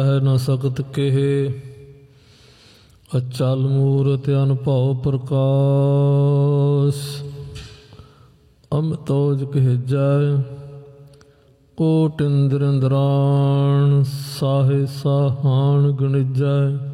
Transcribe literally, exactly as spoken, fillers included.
ਹੈ ਨ ਸਕਤ ਕਹੇ, ਅਚਲ ਮੂਰਤਿ ਅਨਭਉ ਪ੍ਰਕਾਸ਼। ਅਮਿਤੋਜ ਕਹਿਜੈ ਕੋਟਿ ਇੰਦ੍ਰ ਇੰਦਰਾਣ, ਸਾਹੇ ਸਾਹਾਨ ਗਣਿਜੈ।